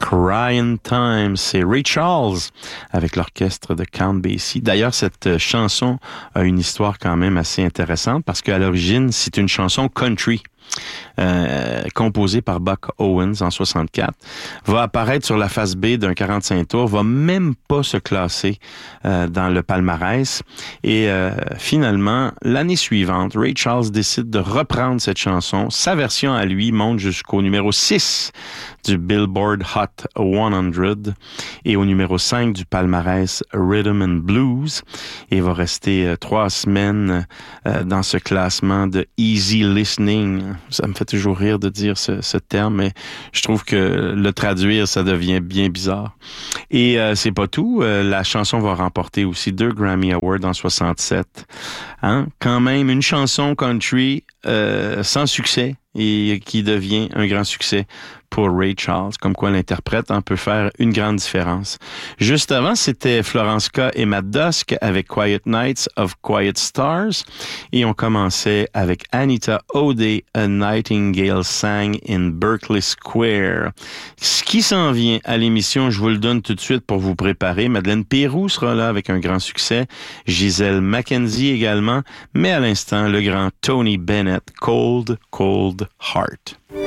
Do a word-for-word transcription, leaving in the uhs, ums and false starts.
Crying Time, c'est Ray Charles avec l'orchestre de Count Basie. D'ailleurs, cette chanson a une histoire quand même assez intéressante parce qu'à l'origine, c'est une chanson country. Euh, composé par Buck Owens en soixante-quatre, va apparaître sur la face B d'un quarante-cinq tours, va même pas se classer euh, dans le palmarès. Et euh, finalement, l'année suivante, Ray Charles décide de reprendre cette chanson. Sa version à lui monte jusqu'au numéro six du Billboard Hot cent et au numéro cinq du palmarès Rhythm and Blues et va rester euh, trois semaines euh, dans ce classement de Easy Listening. Ça me fait toujours rire de dire ce, ce terme, mais je trouve que le traduire, ça devient bien bizarre. Et euh, c'est pas tout. Euh, la chanson va remporter aussi deux Grammy Awards en soixante-sept. Hein? Quand même, une chanson country euh, sans succès et qui devient un grand succès pour Ray Charles, comme quoi l'interprète en peut faire une grande différence. Juste avant, c'était Florence K. et Matt Dusk avec Quiet Nights of Quiet Stars et on commençait avec Anita O'Day, A Nightingale Sang in Berkeley Square. Ce qui s'en vient à l'émission, je vous le donne tout de suite pour vous préparer. Madeleine Peyroux sera là avec un grand succès, Gisèle Mackenzie également, mais à l'instant, le grand Tony Bennett, Cold, Cold Heart.